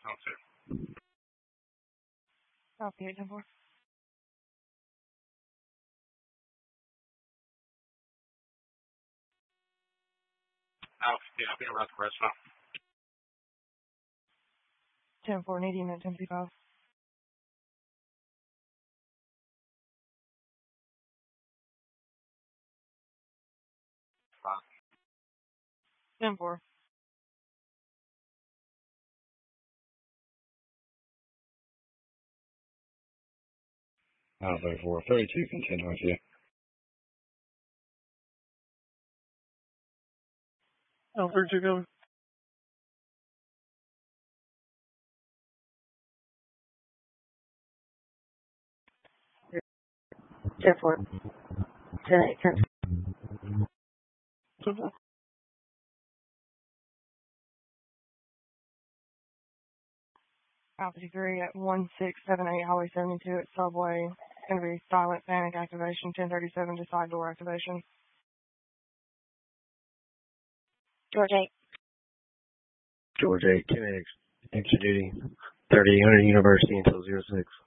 Alpha 810-4. Alpha, yeah, I'll be around the restaurant. 10-4, need unit 1055. Fine. 10-4. Alpha 432, continue with you. Alpha 32 going. Ten four. 10-8, 10. Alpha 3 at 1678 Highway 72 at Subway. It's going to be silent panic activation, 1037 to side door activation. George 8. George 8, 10X, extra duty, 30 under University until 06.